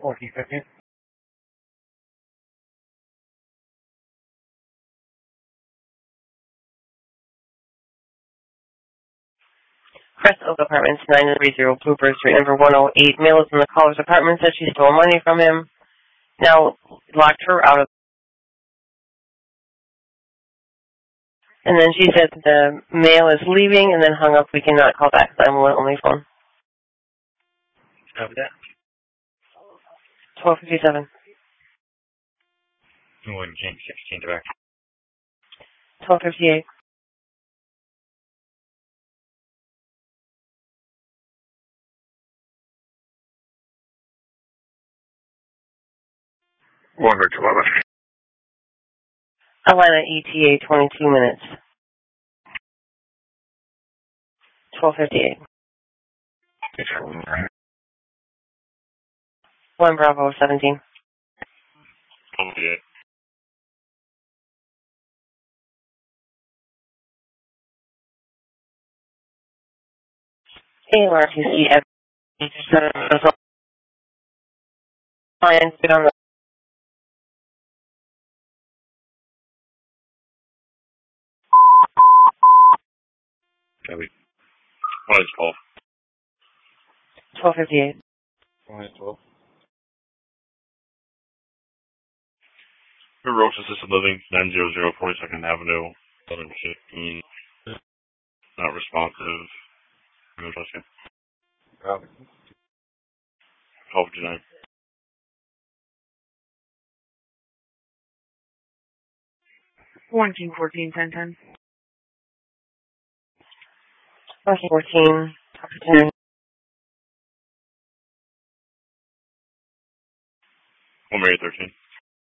1415. Crest Oak Apartments, 930 Bluebird Street, number 108. Mail is in the caller's apartment, said she stole money from him. Now locked her out of. And then she said the mail is leaving, and then hung up. We cannot call back. I'm only phone. Copy that. 1257. One James 16 direct. 1258. One Rich 11. Atlanta ETA 22 minutes. 1258. 1 Bravo 17. 28. ALRTC client sit on the Copy. 1 is 12. 1258. 1 is 12. Roche Assisted Living, 900 42nd Avenue, 1115. Not responsive. No trust you. Copy. 1259. 141010. 14. 10. 1 Mary 13.